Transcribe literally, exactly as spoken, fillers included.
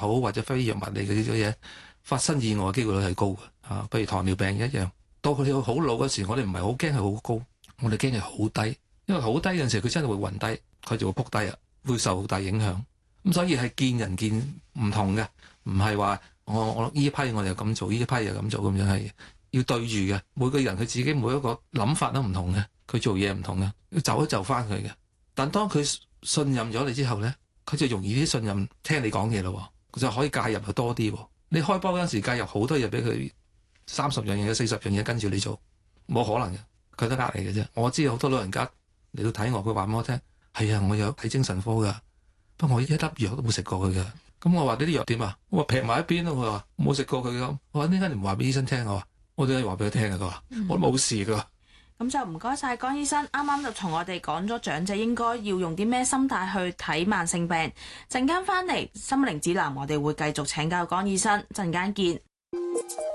好，或者非藥物嚟嘅呢啲嘢發生意外嘅機會率係高嘅啊。譬如糖尿病一樣，到佢哋好老嗰時，我哋唔係好驚係好高，我哋驚係好低，因為好低嗰陣時佢真係會暈低，佢就會撲低啊，會受好大影響。咁所以係見仁見唔同嘅，唔係話我我呢批我哋又咁做，呢一批又咁做，咁樣係要對住嘅。每個人佢自己每一個諗法都唔同嘅，佢做嘢唔同嘅，要就一就翻佢嘅。但當佢信任咗你之後咧，佢就容易啲信任聽你講嘢咯，佢就可以介入就多啲。你開波嗰陣時介入好多嘢俾佢，三十樣嘢、四十樣嘢跟住你做，冇可能嘅，佢都呃你嘅啫。我知好多老人家嚟到睇我，佢話俾我聽，係啊，我有睇精神科㗎。不過我一粒藥都冇食過佢嘅，咁我話呢啲藥點啊？我話劈埋一邊咯，佢話冇食過佢咁。我話點解你唔話俾醫生聽？我話我點解要話俾佢聽啊？佢話、嗯、我冇事噶。 咁就唔該晒江醫生，啱啱就同我哋講咗長者應該要用啲咩心態去睇慢性病。陣間翻嚟心靈指南，我哋會繼續請教江醫生，陣間見。